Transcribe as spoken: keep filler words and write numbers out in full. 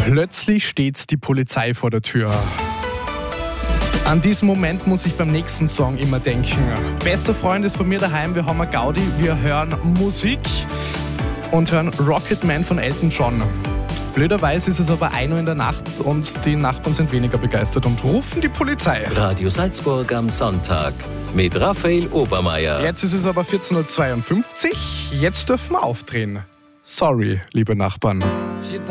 Plötzlich steht die Polizei vor der Tür. An diesen Moment muss ich beim nächsten Song immer denken. Bester Freund ist bei mir daheim, wir haben eine Gaudi, wir hören Musik und hören Rocket Man von Elton John. Blöderweise ist es aber ein Uhr in der Nacht und die Nachbarn sind weniger begeistert und rufen die Polizei. Radio Salzburg am Sonntag mit Raphael Obermeier. Jetzt ist es aber vierzehn Uhr zweiundfünfzig, jetzt dürfen wir aufdrehen. Sorry, liebe Nachbarn.